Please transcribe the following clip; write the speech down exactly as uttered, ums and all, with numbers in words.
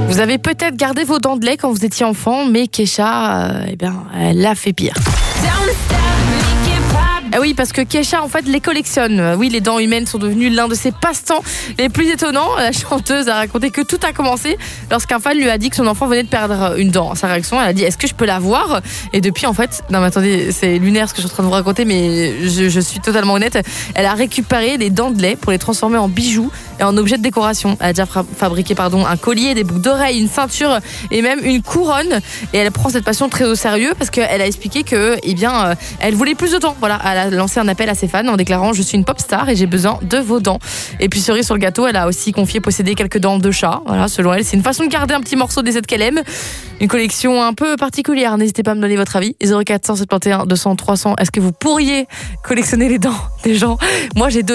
Vous avez peut-être gardé vos dents de lait quand vous étiez enfant, mais Kesha, euh, eh bien, elle a fait pire. Ah oui, parce que Kesha, en fait, les collectionne. Oui, les dents humaines sont devenues l'un de ses passe-temps les plus étonnants. La chanteuse a raconté que tout a commencé lorsqu'un fan lui a dit que son enfant venait de perdre une dent. Sa réaction, elle a dit « Est-ce que je peux la voir ?» Et depuis, en fait, non mais attendez, c'est lunaire ce que je suis en train de vous raconter, mais je, je suis totalement honnête. Elle a récupéré les dents de lait pour les transformer en bijoux et en objets de décoration. Elle a déjà fra- fabriqué pardon, un collier, des boucles d'oreilles, une ceinture et même une couronne. Et elle prend cette passion très au sérieux parce qu'elle a expliqué que, eh bien, euh, elle voulait plus de temps. Voilà, elle a lancé un appel à ses fans en déclarant « Je suis une pop star et j'ai besoin de vos dents ». Et puis cerise sur le gâteau, elle a aussi confié posséder quelques dents de chat. Voilà, selon elle, c'est une façon de garder un petit morceau des êtres qu'elle aime. Une collection un peu particulière. N'hésitez pas à me donner votre avis. zéro quatre cent soixante et un deux cents trois cents. Est-ce que vous pourriez collectionner les dents des gens ? Moi, j'ai deux